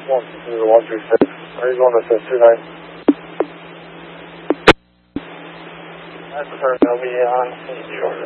136. Are you going to 29? That's the first, I'll be on St. George.